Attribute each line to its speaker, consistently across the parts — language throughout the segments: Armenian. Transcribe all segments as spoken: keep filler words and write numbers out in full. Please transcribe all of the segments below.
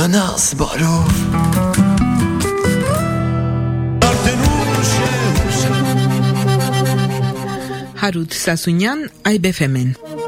Speaker 1: Anas barov
Speaker 2: Հարութ Սասունյան Այբեֆեմեն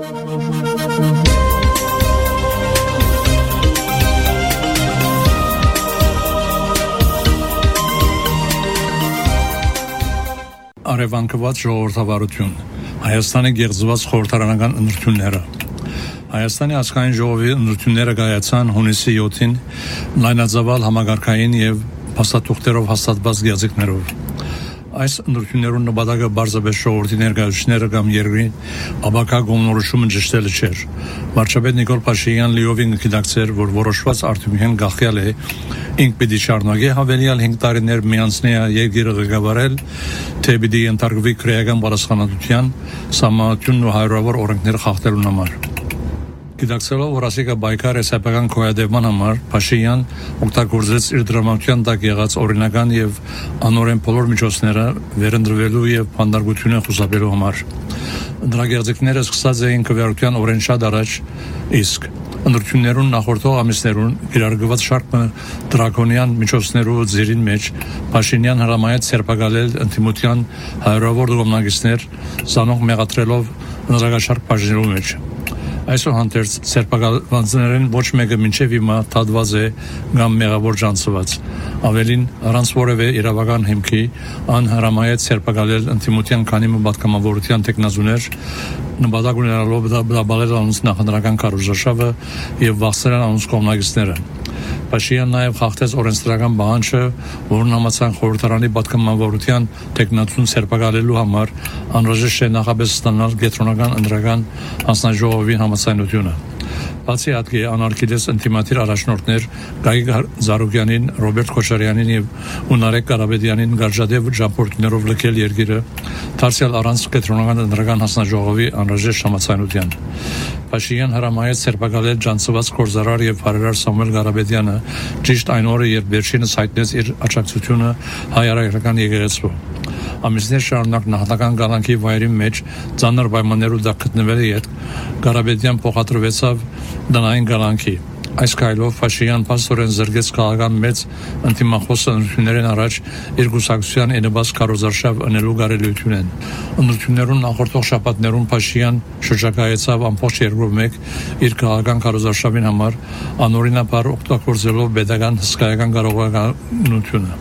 Speaker 3: Արևանկված ժողովրդավարություն Հայաստանի գեղձված խորհրդարանական ընտրությունները Հայաստանի ազգային ժողովի ընտրությունները կայացան հունիսի յոթին լայնածավալ համագարկային եւ փաստաթուղթերով հաստատված գեղձիկներով Այս ընտրություններուն նպատակը բարձրապես ժողովրդի ներկայացուցիչները կամ երկրի աբակա գոմնորոշումը ճշտելը չէր։ Վարչապետ Նիկոլ Փաշինյան լիովին գիտակցեր, որ որոշված արդյունքեն գաղթյալ է ինք պիտի շարունակի հավելյալ հինգ տարիներ միանցնի երկիրը ղեկավարել, թե պիտի ենթարկվի քրեական պատասխանատվության, սահմանությունն ու հարյուրավոր օրենքներ խախտելուն համար։ Գիտակցելով, որ ասիկա բայկար է սեփական կոյադևման համար, Փաշինյան օգտագործեց իր դրամատուրգիան տակ եղած օրինական եւ անօրեն բոլոր միջոցները վերընտրվելու եւ փանդարգությունը խուսափելու համար։ Ընդրագեղձիկները սկսած էին քվեարկության օրեն շատ առաջ, իսկ ընտրություններուն նախորդող ամիսներուն իրարգված շարքը դրակոնյան միջոցներով ձերին մեջ Փաշինյան հրամայեց սերբակալել ընդդիմության հարյուրավոր կողմնակիցներ, զանոնք մեղադրելով ընդրագաշարք բաժնելու մեջ։ Այսուհանդերձ սերբակալվածներին ոչ մեկը մինչև հիմա թադված է կամ մեղավոր ջանցված։ Ավելին առանց որևէ իրավական հիմքի անհրամայեց սերբակալել ընդդիմության քանի պատգամավորության տեխնազուներ նպատակ ունենալով դաբալել անոնց նախընտրական կառույցը եւ վախցնել անոնց կողմնակիցները։ Փաշինյան նաև խախտեց օրենսդրական պահանջը, որն համաձայն խորհրդարանի պատգամավորության տեխնացուն սերբակալելու համար անհրաժեշտ է նախապես ստանալ կենտրոնական ընտրական հանձնաժողովի համաձայնությունը։ Բացի այդ, անարգիլեց ինտիմատիր առաջնորդներ Գագիկ Զարուգյանին, Ռոբերտ Քոչարյանին եւ Ունարեկ Կարապետյանին գարժադեվ ճամփորդներով լքել երկիրը, դարձյալ առանց կենտրոնական ընտրական հանձնաժողովի անհրաժեշտ համաձայնության։ Փաշինյան հրամայեց սերբակալել ջանցված գործարար եւ բարերար Սամվել Կարապետյանը ճիշտ այն օրը, երբ վերջինս հայտնեց իր աջակցությունը հայ-արաքելական եկեղեցու։ Ամիսներ շարունակ նախնական գալանքի վայրի մեջ ծանր պայմաններով դա գտնվել է յետ Կարապետյան փոխադրվեցավ դնային գալանքի։ Այս քայլով Փաշինյան փաստորեն զրկեց քաղաքական մեծ ընդդիմախոսը ընտրություններն առաջ իր գուսակցության ինեբաց կարոզարշավ ընելու կարելիությունեն։ Ընտրություններուն նախորդող շաբաթներուն Փաշինյան շրջակայեցավ ամբողջ երկրով մեկ իր քաղաքական կարոզարշավին համար անօրինաբար օգտագործելով pedagogan հսկայական կարողականությունը։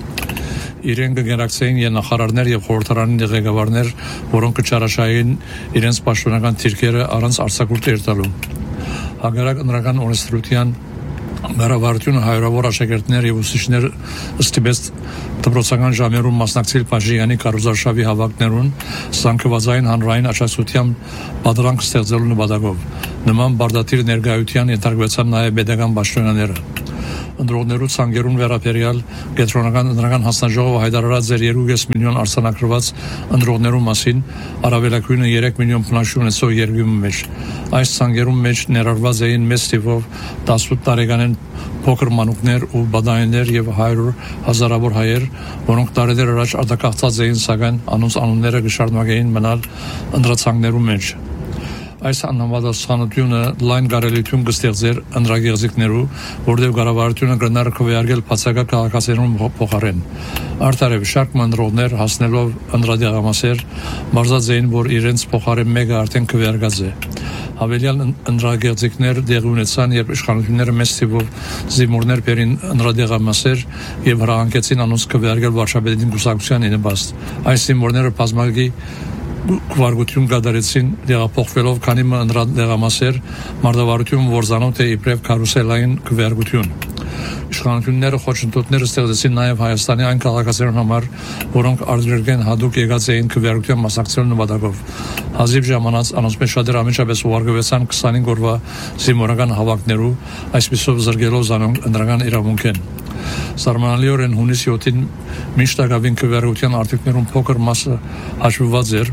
Speaker 3: Իրեն կգերակցեին եւ նախարարներ եւ խորհրդարանի ղեկավարներ, որոնք կչարաշահեին իրենց պաշտոնական թիրքերը առանց արձակուրդ երթալու։ Հագարակ ընտրական օրենսդրության Գարավարությունը հայրավոր աշակերտներ եւ ուսուցիչներ ըստիպես դպրոցական ժամերում մասնակցել Փաշինյանի կարոզարշավի հավաքներուն սանկվածային հանրային աջակցությամբ պատրանք ստեղծելու նպատակով։ Նման բարդատիր ներկայության ենթարկվեցան նաեւ pedagogan պաշտոնյաները։ Ընտրողներու ցանկերուն վերաբերյալ կենտրոնական ընտրական հանձնաժողովը հայտարարած էր երկու միլիոն արձանագրված ընտրողներու մասին, առավելագույնը երեք միլիոն բնակչություն ունեցող երկրի մեջ։ Այս ցանկերուն մեջ ներառված էին մեծ թիվով տասնութ տարեկանեն փոքր մանուկներ ու բադայիններ եւ հարյուր հազարավոր հայեր, որոնք տարիներ առաջ արտակախծած էին, սակայն անոնց անունները կշարունակեին մնալ ընտրացանկներու մեջ։ Այս անհամապատասխանությունը լայն կարելիություն կստեղծեր ընտրագեղձիկներու, որտեղ կառավարությունը կգնար քվեարկել բացակայ քաղաքացիներուն փոխարեն։ Արդարև շարք ընտրողներ հասնելով ընտրադեղամասեր մարզած էին, որ իրենց փոխարեն մեկը արդեն քվեարկած է։ Հավելյալ ընտրագեղձիկներ դեղի ունեցան, երբ իշխանությունները մեծ թիվով զինվորներ բերին ընտրադեղամասեր եւ հրահանգեցին անոնց քվեարկել վարչապետին գուսակցության ինեբաստ։ Այս զինվորները բազմակի Կվարգություն կատարեցին դեղափոխվելով քանի ընդրադեղամասեր մարտավարություն որզանոթ է իբրև կարուսելային քվեարկություն։ Իշխանությունները խոչընդոտները ստեղծեցին նաև Հայաստանի այն քաղաքացիներուն համար, որոնք արտերկրեն հատուկ եկած էին քվեարկության մասնակցելու նպատակով։ Հազիվ ժամանած անոնց մեջ շատերը ամենաշաբես ուղարկվեցան քսանհինգ օրվա զինվորական հավաքներու, այսպիսով զրկելով զանոնք ընտրական իրավունքեն։ Սարմանալիորեն հունիսի յոթին միշտ ակավին քվեարկության արտիքներուն փոքր մասը հաշվված էր,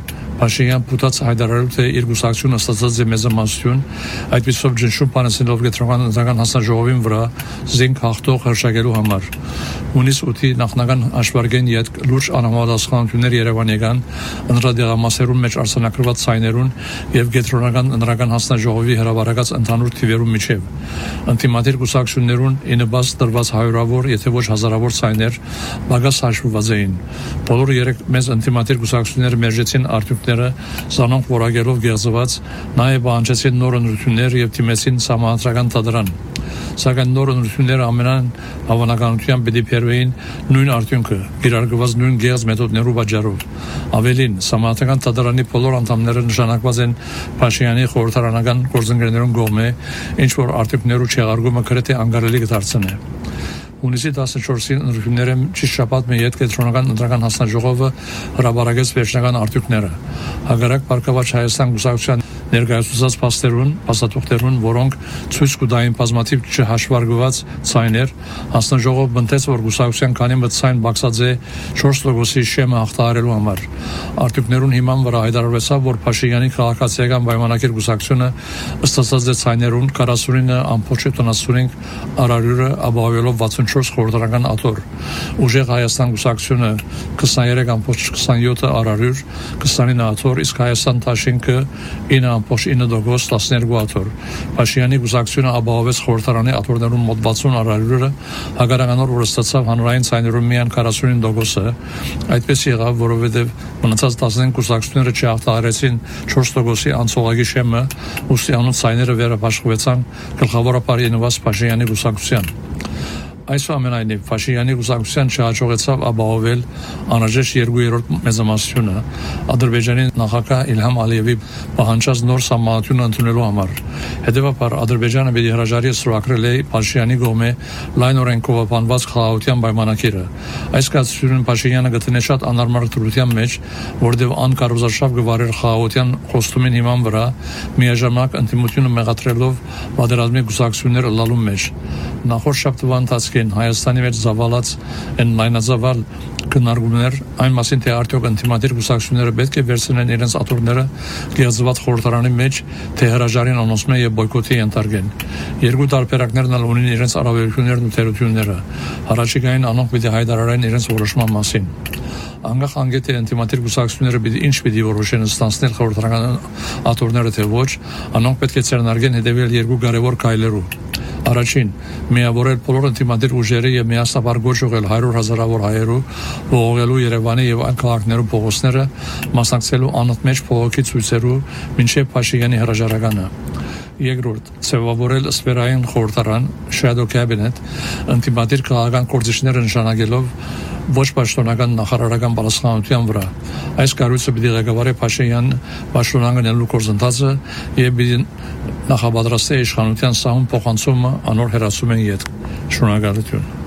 Speaker 3: Փաշինյան փութած հայտարարել թե իր գուսակցությունը ստացած է մեծամասնություն, այդպիսով ճնշում բանասելով կենտրոնական ընտրական հանձնաժողովին վրա զինք հաղթող հրաշագելու համար։ Հունիս ութի նախնական հաշվարկեն յետ լուրջ անհամապատասխանություններ Երևան եկան ընդրադեղամասերուն մեջ արձանագրված ցայներուն եւ կենտրոնական ընտրական հանձնաժողովի հրավարակած ընդհանուր թիվերու միջև։ Ինտիմատիր գուսակցություններուն ինыбաց տրված հարյուրավոր, եթե ոչ հազարավոր ցայներ բագաս հաշվված էին։ Բոլոր երեք մեծ ինտիմատիր գուսակցությունները մերժեցին արդյունքները զանոնք որակելով գեղձված, նաեւ պահանջեցին նոր ընտրություններ եւ թիմեցին համահանրական տադրան։ Սակայն նոր ընտրությունները ամենայն հավանականությամբ պետք է բերվեին նույն արդյունքը, կիրարկված նույն գեղձ մեթոդներով վաճառով։ Ավելին, համահանրական տադրանի բոլոր անդամները նշանակված են Փաշինյանի խորհրդարանական գործընկերներուն կողմէ, ինչ որ արդյունքներու չեղարկումը գրեթե անկարելի կդարձնի։ Հունիսի տասնչորսին ընտրությունները ճիշտ շաբաթ մեկ կենտրոնական ընտրական հանձնաժողովը հրապարակեց վերջնական արդյունքները։ Հակառակ Բարգավաճ Հայաստան գուսակցության ներկայացուցած փաստերուն, փաստաթղթերուն, որոնք ցույց կտային բազմաթիվ չհաշվարկված ցայներ, հանձնաժողովը բնտեց, որ գուսակցության քանի մտ ցայն բացած է չորս տոկոսի շեմը հաղթահարելու համար։ Արդյունքներուն հիման վրա հայտարարվեցավ, որ Փաշինյանի քաղաքացիական պայմանագիր գուսակցությունը ստացած է ցայներուն քառասունինը ամբողջ ութանասունինք արարյուրը ապահովելով վաթսունչորս խորհրդարանական աթոռ։ Ուժեղ Հայաստան գուսակցությունը քսաներեք ամբողջ քսանյոթ արարյուր, քսանինը աթոռ, իսկ Հայաստան Թաշինքը ինը ամբողջ ինը տոկոս տասներկու աթոռ։ Փաշինյանի գուսակցությունը ապահովեց խորհրդարանի աթոռներուն մոտ վաթսուն արարյուրը, հակառականոր որ ստացավ հանրային ցայներուն միայն քառասունինը տոկոսը։ Այդպես եղավ, որովհետև մնացած տասնհինգ գուսակցությունները չհաղթահարեցին չորս տոկոսի անցողակի շեմը, ուստի անոնց ցայները վերապաշխվեցան գլխավորապես իննված Փաշինյանի գուսակցության։ Այսուամենայնիվ Փաշինյանի գուսակցության չհաջողեցավ ապահովել անհրաժեշտ երկու երրորդ մեծամասնությունը Ադրբեջանի նախագահ Իլհամ Ալիևի պահանջած նոր սահմանությունը ընդունելու համար։ Հետևաբար Ադրբեջանը պետք է հրաժարի ստորագրել է Փաշինյանի կողմէ լայնորեն կողապանված խաղաղության պայմանագիրը։ Այս կացությունը Փաշինյանը գտնե շատ անարմար դրության մեջ, որտեղ անկարողացավ գվարել խաղաղության խոստումին հիման վրա, միաժամանակ ընդդիմությունը մեղադրելով պատերազմի գուսակցությունները լալու մեջ։ Նախորդ շաբթվա ընթացքին Հայաստանի մեջ զավալած են լայնածավալ քննարկումներ այն մասին, թե արդյոք ինտիմատիր գուսակցությունները պետք է վերցնեն իրենց աթոռները գեղձված խորհրդարանի մեջ, թե հրաժարին անոնցմեն եւ բոյկոտի ենթարկեն։ Երկու տարբերակներն ալ ունեն իրենց առավելություններն ու թերությունները։ Առաջիկային անոնք պիտի հայտարարեն իրենց որոշման մասին։ Անկախ անգետ է ինտիմատիր գուսակցությունները պիտի ինչ պիտի որոշեն ստանցնել խորհրդարանական աթոռները թե ոչ, անոնք պետք է ցերնարգեն հետևել երկու կարևոր քայլերով։ Առաջին, միավորել բոլոր ինտիմատիր ուժերը եւ միասնաբար գոչ ուղղել հարյուր հազարավոր հայերու ողողելու Երևանի եւ այլ քաղաքներու փողոցները, մասնակցելու անընդմեջ փողոքի ցույցերու մինչեւ Փաշինյանի հրաժարականը։ Երկրորդ, ցևավորել սպերային խորհրդարան, shadow cabinet, ինտիմատիր քաղաքական կորձիչները նշանակելով ոչ պաշտոնական նախարարական պաշտոնության վրա։ Այս կառույցը պիտի ղեկավարի Փաշինյան պաշտոնանալու գործընթացը եւ պիտի նախապատրաստի իշխանության սահուն փոխանցումը անոր հերացումեն յետ։ Շնորհակալություն։